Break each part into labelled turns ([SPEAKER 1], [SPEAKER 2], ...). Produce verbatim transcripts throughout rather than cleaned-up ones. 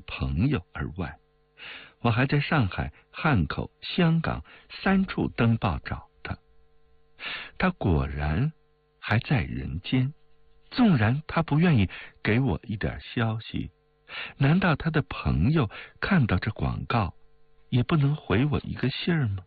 [SPEAKER 1] 朋友而外，我还在上海、汉口、香港三处登报找他。他果然还在人间，纵然他不愿意给我一点消息，难道他的朋友看到这广告也不能回我一个信儿吗？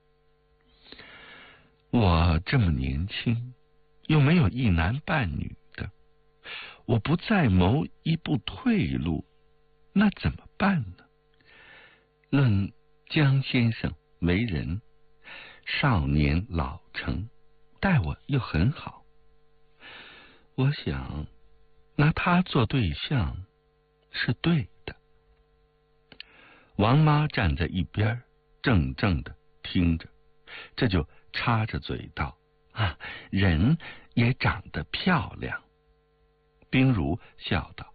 [SPEAKER 1] 我这么年轻，又没有一男半女的，我不再谋一步退路，那怎么办呢？论江先生为人，少年老成，待我又很好，我想拿他做对象是对的。王妈站在一边怔怔的听着，这就插着嘴道：啊，人也长得漂亮。冰如笑道：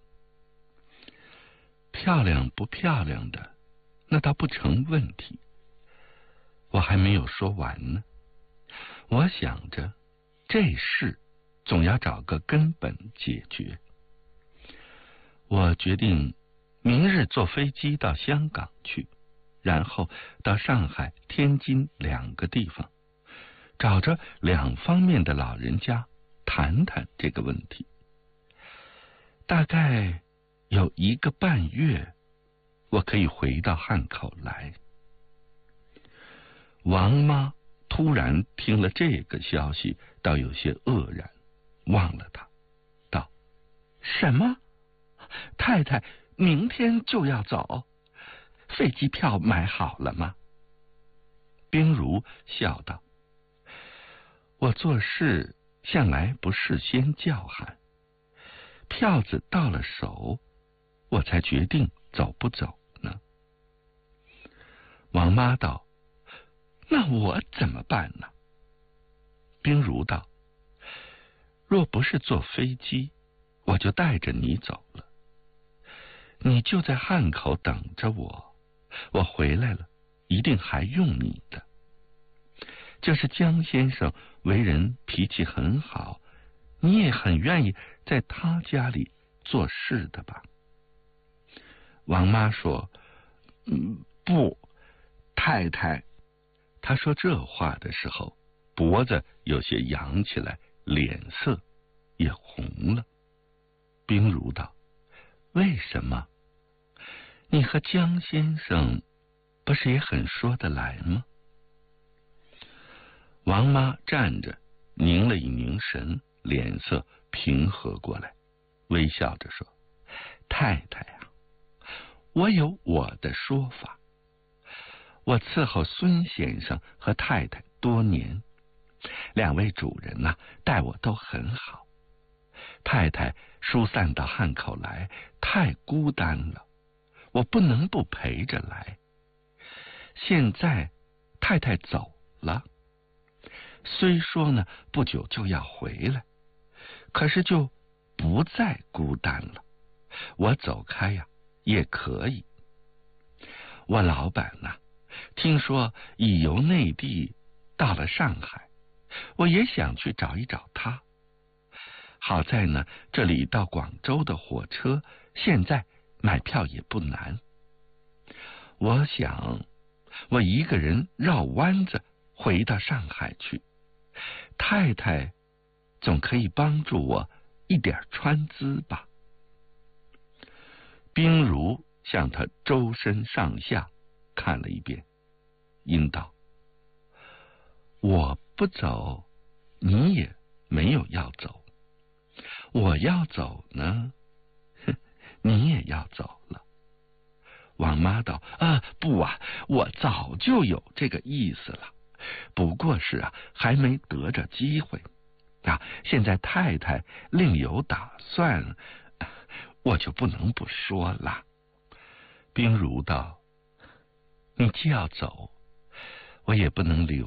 [SPEAKER 1] 漂亮不漂亮的，那倒不成问题。我还没有说完呢，我想着这事总要找个根本解决。我决定明日坐飞机到香港去，然后到上海、天津两个地方，找着两方面的老人家谈谈这个问题。大概有一个半月，我可以回到汉口来。王妈突然听了这个消息，倒有些愕然，望了他，道：什么？太太明天就要走？飞机票买好了吗？冰如笑道：我做事向来不事先叫喊，票子到了手，我才决定走不走呢。王妈道：那我怎么办呢？冰如道：若不是坐飞机，我就带着你走了，你就在汉口等着我，我回来了一定还用你的。就是江先生为人脾气很好，你也很愿意在他家里做事的吧？王妈说：嗯，不，太太。她说这话的时候，脖子有些扬起来，脸色也红了。冰如道：为什么？你和江先生不是也很说得来吗？王妈站着，凝了一凝神，脸色平和过来，微笑着说：太太啊，我有我的说法。我伺候孙先生和太太多年，两位主人呐、啊，待我都很好。太太疏散到汉口来，太孤单了，我不能不陪着来。现在太太走了，虽说呢不久就要回来，可是就不再孤单了。我走开呀也可以。我老板呐、啊，听说已由内地到了上海，我也想去找一找他。好在呢，这里到广州的火车现在买票也不难。我想我一个人绕弯子回到上海去，太太总可以帮助我一点穿资吧。冰如向他周身上下看了一遍，应道：我不走，你也没有要走。我要走呢，你也要走了。王妈道：啊，不啊，我早就有这个意思了，不过是啊，还没得着机会啊。现在太太另有打算，我就不能不说了。冰如道：你既要走，我也不能留